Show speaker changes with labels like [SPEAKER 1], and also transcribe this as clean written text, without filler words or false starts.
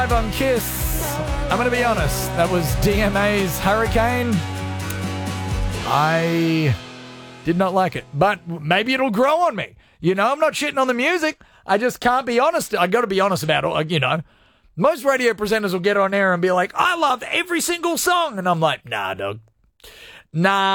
[SPEAKER 1] Live on Kiss. I'm going to be honest. That was DMA's Hurricane. I did not like it, but maybe it'll grow on me. You know, I'm not shitting on the music. I just can't be honest. I got to be honest about it. You know, most radio presenters will get on air and be like, I love every single song. And I'm like, nah, dog. Nah.